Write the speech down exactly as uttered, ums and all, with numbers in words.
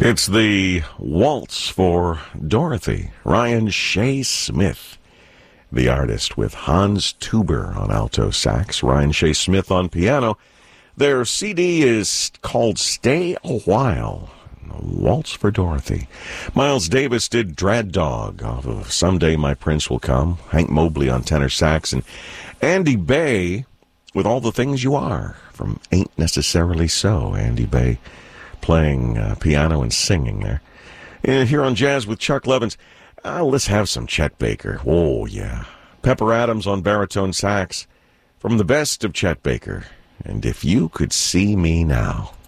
It's the Waltz for Dorothy. Ryan Shea Smith, the artist, with Hans Tuber on alto sax, Ryan Shea Smith on piano. Their C D is called Stay a While, Waltz for Dorothy. Miles Davis did Dread Dog off of Someday My Prince Will Come. Hank Mobley on tenor sax, and Andy Bay with All the Things You Are from Ain't Necessarily So. Andy Bay playing uh, piano and singing there. And here on Jazz with Chuck Levins, uh, let's have some Chet Baker. Oh, yeah. Pepper Adams on baritone sax from the best of Chet Baker. And If You Could See Me Now.